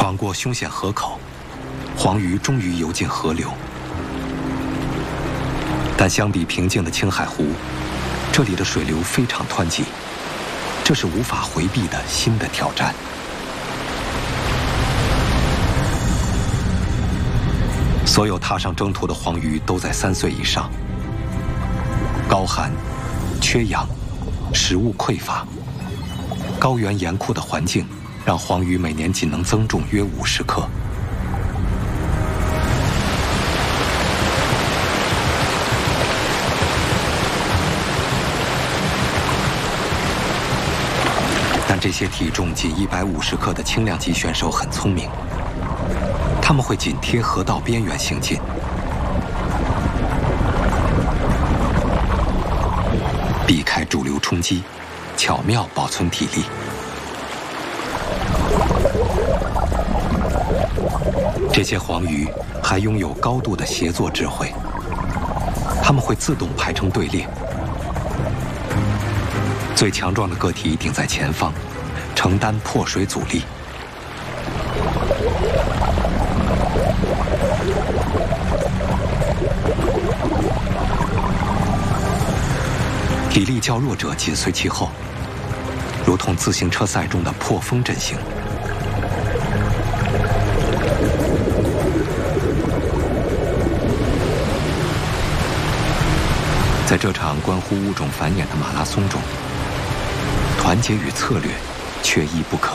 闯过凶险河口，黄鱼终于游进河流。但相比平静的青海湖，这里的水流非常湍急，这是无法回避的新的挑战。所有踏上征途的黄鱼都在3岁以上。高寒、缺氧、食物匮乏，高原严酷的环境让黄鱼每年仅能增重约50克。但这些体重仅150克的轻量级选手很聪明，他们会紧贴河道边缘行进，避开主流冲击，巧妙保存体力。这些黄鱼还拥有高度的协作智慧，它们会自动排成队列，最强壮的个体顶在前方，承担破水阻力。体力较弱者紧随其后，如同自行车赛中的破风阵型。在这场关乎物种繁衍的马拉松中，团结与策略缺一不可。